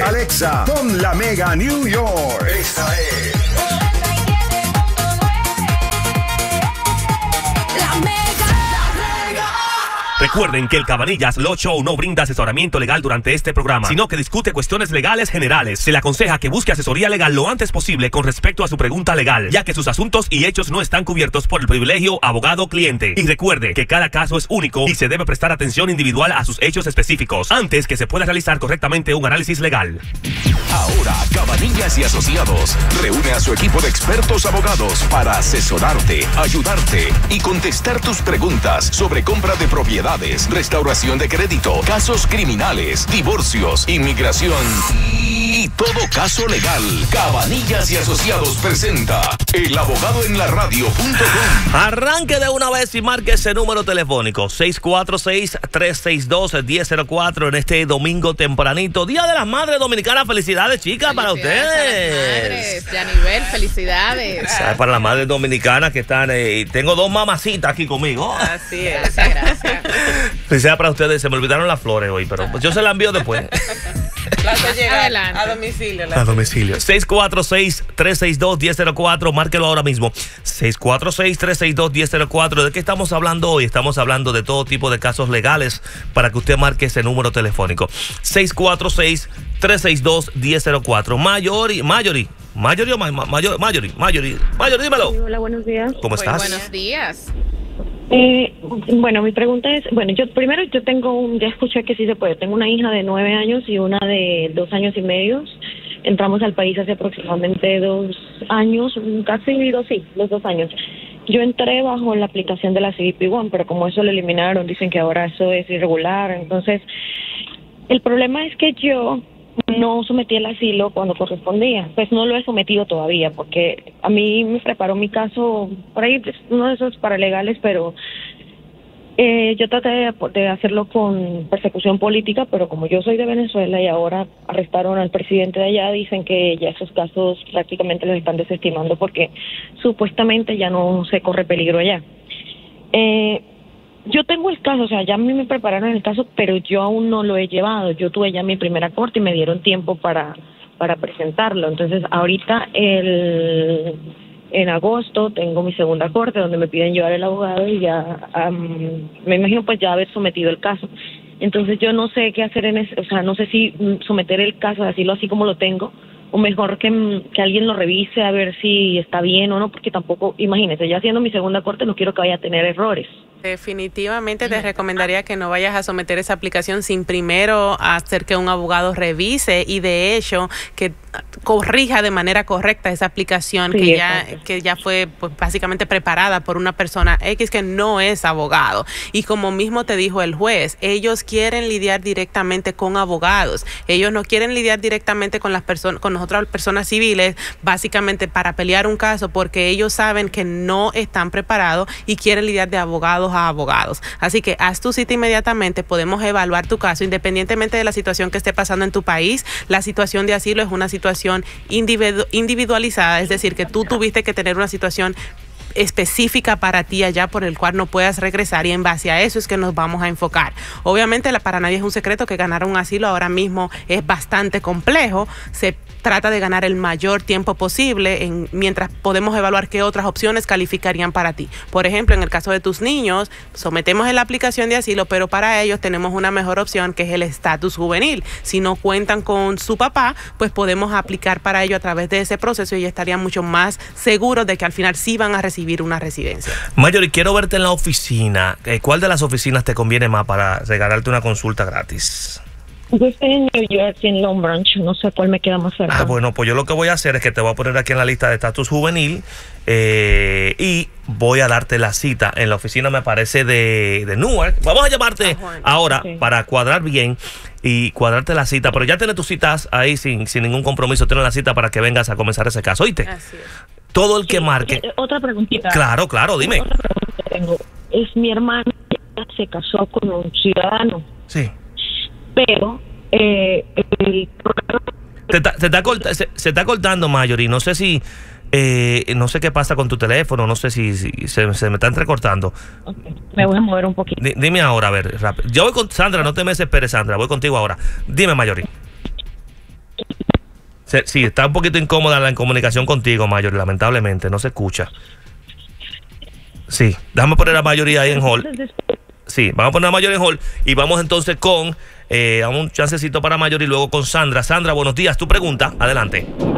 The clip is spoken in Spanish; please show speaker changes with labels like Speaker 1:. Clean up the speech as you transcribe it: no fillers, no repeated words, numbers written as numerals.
Speaker 1: Alexa, pon la Mega New York. Esta es
Speaker 2: La Mega.
Speaker 3: Recuerden que el Cabanillas Law Show no brinda asesoramiento legal durante este programa, sino que discute cuestiones legales generales. Se le aconseja que busque asesoría legal lo antes posible con respecto a su pregunta legal, ya que sus asuntos y hechos no están cubiertos por el privilegio abogado-cliente. Y recuerde que cada caso es único y se debe prestar atención individual a sus hechos específicos antes que se pueda realizar correctamente un análisis legal.
Speaker 4: Ahora, Cabanillas y Asociados reúne a su equipo de expertos abogados para asesorarte, ayudarte y contestar tus preguntas sobre compra de propiedades, restauración de crédito, casos criminales, divorcios, inmigración y todo caso legal. Cabanillas y Asociados presenta elabogadoenlaradio.com.
Speaker 3: Arranque de una vez y marque ese número telefónico 646-362-1004 en este domingo tempranito, Día de las Madres Dominicanas. Felicidades, chicas, para ustedes.
Speaker 5: Yanivel, felicidades.
Speaker 3: Para las madres dominicanas que están, tengo dos mamacitas aquí conmigo.
Speaker 5: Así es, gracias.
Speaker 3: Felicidades para ustedes. Se me olvidaron las flores hoy, pero yo se las envío después.
Speaker 5: Las llega a domicilio.
Speaker 3: A domicilio. 646-362-1004. Márquelo ahora mismo. 646-362-1004. ¿De qué estamos hablando hoy? Estamos hablando de todo tipo de casos legales para que usted marque ese número telefónico. 646-362-1004. Marjorie, dímelo.
Speaker 6: Hola, buenos días.
Speaker 3: ¿Cómo estás?
Speaker 5: Buenos días.
Speaker 6: Bueno, mi pregunta es, yo ya escuché que sí se puede. Tengo una hija de 9 años y una de 2 años y medio. Entramos al país hace aproximadamente 2 años, casi los 2 años. Yo entré bajo la aplicación de la CBP One, pero como eso lo eliminaron, dicen que ahora eso es irregular. Entonces, el problema es que yo no sometí el asilo cuando correspondía. Pues no lo he sometido todavía, porque a mí me preparó mi caso, por ahí uno de esos paralegales, pero yo traté de hacerlo con persecución política, pero como yo soy de Venezuela y ahora arrestaron al presidente de allá, dicen que ya esos casos prácticamente los están desestimando porque supuestamente ya no se corre peligro allá. Yo tengo el caso, o sea, ya a mí me prepararon el caso, pero yo aún no lo he llevado. Yo tuve ya mi primera corte y me dieron tiempo para presentarlo. Entonces, ahorita en agosto tengo mi segunda corte donde me piden llevar el abogado y ya me imagino pues ya haber sometido el caso. Entonces, yo no sé qué hacer o sea, no sé si someter el caso, decirlo así como lo tengo, o mejor que alguien lo revise a ver si está bien o no, porque tampoco, imagínese, ya haciendo mi segunda corte no quiero que vaya a tener errores.
Speaker 5: Definitivamente te recomendaría que no vayas a someter esa aplicación sin primero hacer que un abogado revise y de hecho que corrija de manera correcta esa aplicación que ya fue pues, básicamente preparada por una persona X que no es abogado. Y como mismo te dijo el juez, ellos quieren lidiar directamente con abogados. Ellos no quieren lidiar directamente con con nosotras personas civiles, básicamente para pelear un caso, porque ellos saben que no están preparados y quieren lidiar de abogados a abogados. Así que haz tu cita inmediatamente, podemos evaluar tu caso independientemente de la situación que esté pasando en tu país. La situación de asilo es una situación individualizada, es decir, que tú tuviste que tener una situación específica para ti allá por el cual no puedas regresar y en base a eso es que nos vamos a enfocar. Obviamente para nadie es un secreto que ganar un asilo ahora mismo es bastante complejo. Se trata de ganar el mayor tiempo posible mientras podemos evaluar qué otras opciones calificarían para ti. Por ejemplo, en el caso de tus niños, sometemos en la aplicación de asilo, pero para ellos tenemos una mejor opción que es el estatus juvenil. Si no cuentan con su papá, pues podemos aplicar para ello a través de ese proceso y estarían mucho más seguros de que al final sí van a recibir una residencia.
Speaker 3: Marjorie, quiero verte en la oficina. ¿Cuál de las oficinas te conviene más para regalarte una consulta gratis?
Speaker 6: Yo estoy en New York, en Long Branch, no sé cuál me queda más cerca.
Speaker 3: Bueno, pues yo lo que voy a hacer es que te voy a poner aquí en la lista de estatus juvenil y voy a darte la cita en la oficina, me parece, de Newark. Vamos a llamarte ahora para cuadrar bien y cuadrarte la cita, pero ya tienes tus citas ahí sin ningún compromiso, tienes la cita para que vengas a comenzar ese caso, ¿oíste?
Speaker 5: Así es.
Speaker 3: Todo el que marque.
Speaker 6: Otra preguntita.
Speaker 3: Claro, dime.
Speaker 6: Otra pregunta que tengo. Es mi hermana, se casó con un ciudadano.
Speaker 3: Sí.
Speaker 6: Pero
Speaker 3: se está cortando, Marjorie. No sé si no sé qué pasa con tu teléfono, no sé si se me está entrecortando.
Speaker 6: Okay. Me voy a mover un poquito.
Speaker 3: Dime ahora, a ver, rápido. Yo voy con Sandra, no te me desesperes, Sandra, voy contigo ahora. Dime, Marjorie.
Speaker 2: Sí, está un poquito incómoda la comunicación contigo, Mayori, lamentablemente, no se escucha. Sí, déjame poner a Mayori ahí en hold. Sí, vamos a poner a Mayori en hold y vamos entonces con un chancecito para Mayori y luego con Sandra. Sandra, buenos días, tu pregunta, adelante.